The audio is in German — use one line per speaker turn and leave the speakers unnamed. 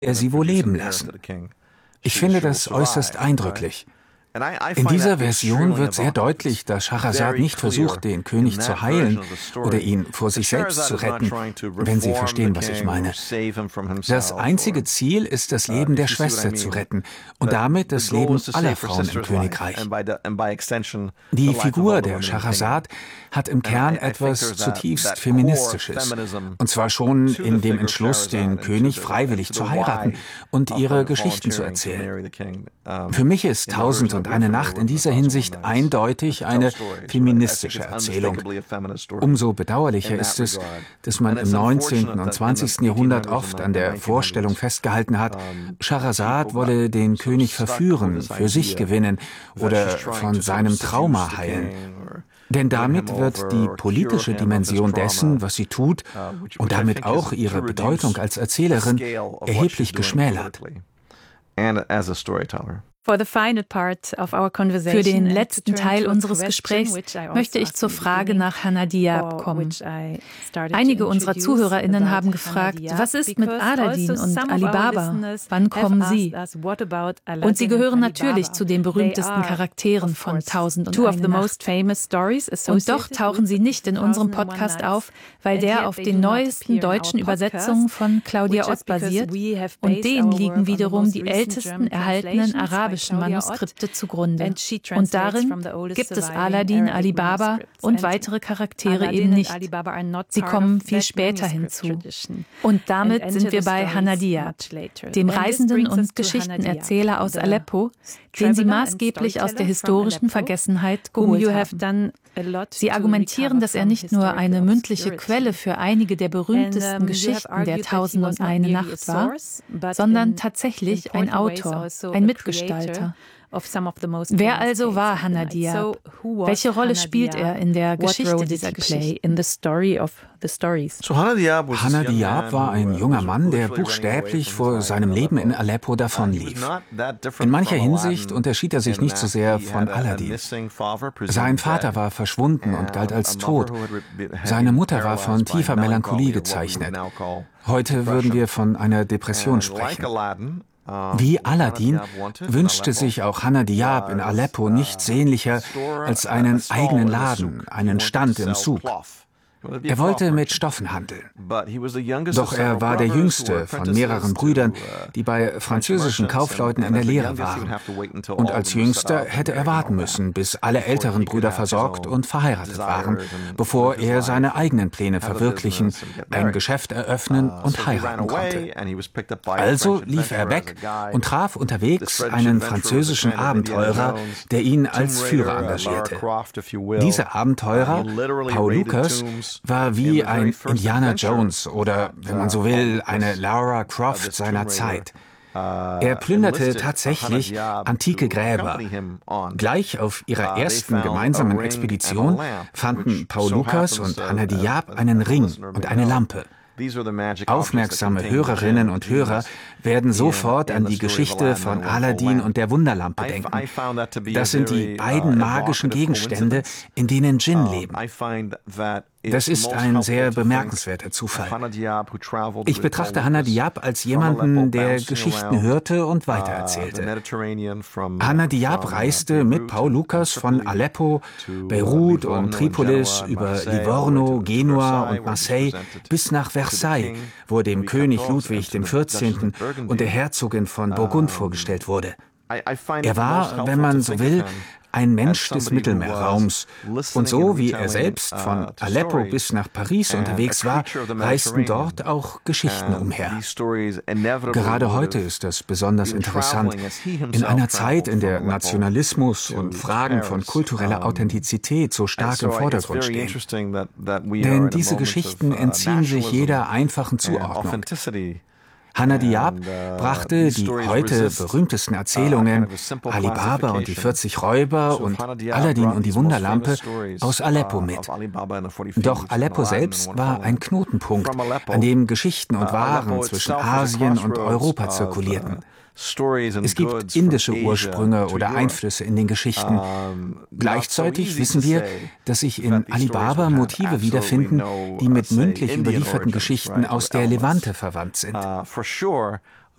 er sie wohl leben lassen. Ich finde das äußerst eindrücklich. In dieser Version wird sehr deutlich, dass Schehersad nicht versucht, den König zu heilen oder ihn vor sich selbst zu retten, wenn Sie verstehen, was ich meine. Das einzige Ziel ist, das Leben der Schwester zu retten und damit das Leben aller Frauen im Königreich. Die Figur der Schehersad hat im Kern etwas zutiefst Feministisches, und zwar schon in dem Entschluss, den König freiwillig zu heiraten und ihre Geschichten zu erzählen. Für mich ist 1001 Nacht in dieser Hinsicht eindeutig eine feministische Erzählung. Umso bedauerlicher ist es, dass man im 19. und 20. Jahrhundert oft an der Vorstellung festgehalten hat, Schehersad wolle den König verführen, für sich gewinnen oder von seinem Trauma heilen. Denn damit wird die politische Dimension dessen, was sie tut, und damit auch ihre Bedeutung als Erzählerin erheblich geschmälert.
Für den letzten Teil unseres Gesprächs möchte ich zur Frage nach Hannah Diab kommen. Einige unserer ZuhörerInnen haben gefragt, was ist mit Aladdin und Ali Baba? Wann kommen sie? Und sie gehören natürlich zu den berühmtesten Charakteren von 1001 Nacht. Und doch tauchen sie nicht in unserem Podcast auf, weil der auf den neuesten deutschen Übersetzungen von Claudia Ott basiert, und denen liegen wiederum die ältesten erhaltenen arabischen Manuskripte zugrunde. Und darin gibt es Aladdin, Ali Baba und weitere Charaktere eben nicht. Sie kommen viel später hinzu. Und damit sind wir bei Hannah Diab, dem Reisenden und Geschichtenerzähler aus Aleppo, den sie maßgeblich aus der historischen Vergessenheit geholt haben. Sie argumentieren, dass er nicht nur eine mündliche Quelle für einige der berühmtesten Geschichten der 1001 Nacht war, sondern tatsächlich ein Autor, ein Mitgestalter. Wer also war Hannah Diab? Welche Rolle spielt er in der Geschichte dieser Geschichten?
Hannah Diab war ein junger Mann, der buchstäblich vor seinem Leben in Aleppo davonlief. In mancher Hinsicht unterschied er sich nicht so sehr von Aladdin. Sein Vater war verschwunden und galt als tot. Seine Mutter war von tiefer Melancholie gezeichnet. Heute würden wir von einer Depression sprechen. Wie Aladdin wünschte sich auch Hannah Diab in Aleppo nichts sehnlicher als einen eigenen Laden, einen Stand im Souk. Er wollte mit Stoffen handeln. Doch er war der jüngste von mehreren Brüdern, die bei französischen Kaufleuten in der Lehre waren. Und als jüngster hätte er warten müssen, bis alle älteren Brüder versorgt und verheiratet waren, bevor er seine eigenen Pläne verwirklichen, ein Geschäft eröffnen und heiraten konnte. Also lief er weg und traf unterwegs einen französischen Abenteurer, der ihn als Führer engagierte. Dieser Abenteurer, Paul Lucas, war wie ein Indiana Jones oder, wenn man so will, eine Lara Croft seiner Zeit. Er plünderte tatsächlich antike Gräber. Gleich auf ihrer ersten gemeinsamen Expedition fanden Paul Lucas und Hannah Diab einen Ring und eine Lampe. Aufmerksame Hörerinnen und Hörer werden sofort an die Geschichte von Aladdin und der Wunderlampe denken. Das sind die beiden magischen Gegenstände, in denen Djinn leben. Das ist ein sehr bemerkenswerter Zufall. Ich betrachte Hannah Diab als jemanden, der Geschichten hörte und weitererzählte. Hannah Diab reiste mit Paul Lucas von Aleppo, Beirut und Tripolis über Livorno, Genua und Marseille bis nach Versailles, wo er dem König Ludwig XIV. Und der Herzogin von Burgund vorgestellt wurde. Er war, wenn man so will, ein Mensch des Mittelmeerraums. Und so wie er selbst von Aleppo bis nach Paris unterwegs war, reisten dort auch Geschichten umher. Gerade heute ist das besonders interessant. In einer Zeit, in der Nationalismus und Fragen von kultureller Authentizität so stark im Vordergrund stehen. Denn diese Geschichten entziehen sich jeder einfachen Zuordnung. Hannah Diab brachte die heute berühmtesten Erzählungen Ali Baba und die 40 Räuber und Aladdin und die Wunderlampe aus Aleppo mit. Doch Aleppo selbst war ein Knotenpunkt, an dem Geschichten und Waren zwischen Asien und Europa zirkulierten. Es gibt indische Ursprünge oder Einflüsse in den Geschichten. Gleichzeitig wissen wir, dass sich in Ali Baba Motive wiederfinden, die mit mündlich überlieferten Geschichten aus der Levante verwandt sind.